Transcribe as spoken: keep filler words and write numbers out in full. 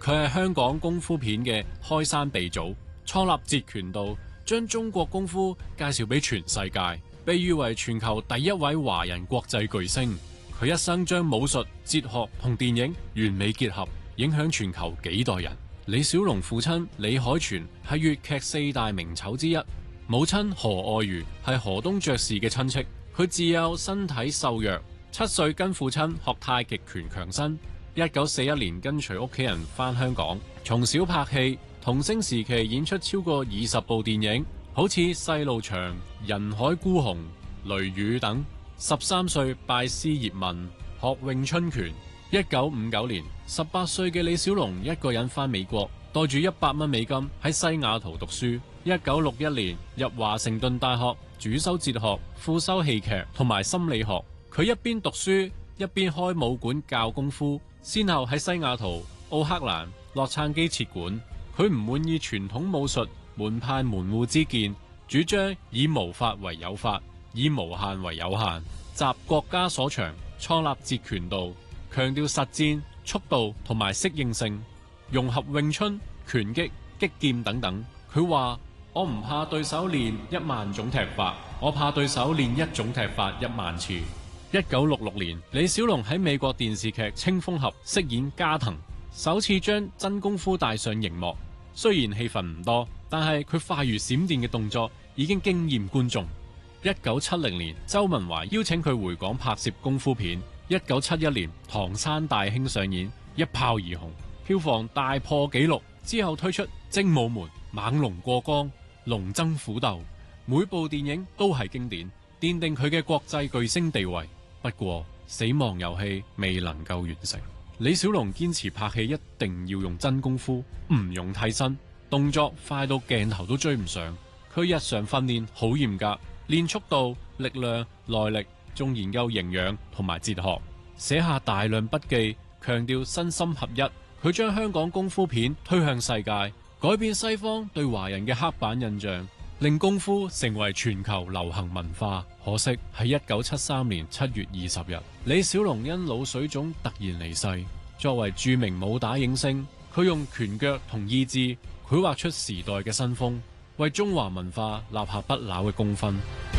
佢係香港功夫片嘅開山鼻祖，創立截拳道，將中國功夫介紹俾全世界，被譽為全球第一位華人國際巨星。佢一生將武術、哲學同電影完美結合，影響全球幾代人。李小龍父親李海泉係粵劇四大名丑之一，母親何愛如係河東爵士嘅親戚。佢自幼身體瘦弱，七歲跟父親學太極拳強身。一九四一年跟隨屋企人返香港，從小拍戲，童星時期演出超過二十部電影，好似《細路祥》、《人海孤鴻》、《雷雨》等。十三歲拜師葉問，學詠春拳。一九五九年，十八歲嘅李小龍一個人返美國，帶住一百蚊美金喺西雅圖讀書。一九六一年入華盛頓大學，主修哲學，副修戲劇同埋心理學。佢一邊讀書一邊開武館教功夫，先後喺西雅圖、奧克蘭、洛杉磯設館。佢唔滿意傳統武術門派門戶之見，主張以無法為有法，以無限為有限，集國家所長，創立截拳道，強調實戰、速度同埋適應性，融合詠春、拳擊、擊劍等等。佢話：我唔怕對手練一萬種踢法，我怕對手練一種踢法一萬次。一九六六年，李小龍喺美國電視劇《青蜂俠》飾演加藤，首次將真功夫帶上熒幕。雖然戲份唔多，但係佢快如閃電嘅動作已經驚豔觀眾。一九七零年，周文懷邀請佢回港拍攝功夫片。一九七一年，《唐山大兄》上演，一炮而紅，票房大破紀錄。之後推出《精武門》、《猛龍過江》、《龍爭虎鬥》，每部電影都係經典，奠定佢嘅國際巨星地位。不過，死亡遊戲未能夠完成。李小龍堅持拍戲一定要用真功夫，唔用替身，動作快到鏡頭都追唔上。佢日常訓練好嚴格，練速度、力量、耐力，仲研究營養同埋哲學，寫下大量筆記，強調身心合一。佢將香港功夫片推向世界，改變西方對華人嘅刻板印象，令功夫成為全球流行文化。可惜喺一九七三年七月二十日，李小龍因腦水腫突然離世。作為著名武打影星，佢用拳腳同意志繪畫出時代嘅新風，為中華文化立下不朽嘅功勳。